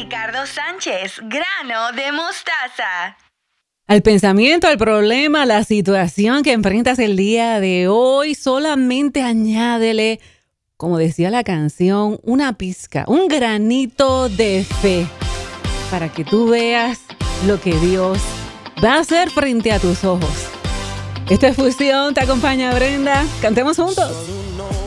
Ricardo Sánchez, grano de mostaza. Al pensamiento, al problema, la situación que enfrentas el día de hoy, solamente añádele, como decía la canción, una pizca, un granito de fe, para que tú veas lo que Dios va a hacer frente a tus ojos. Esto es Fusión, te acompaña Brenda. Cantemos juntos.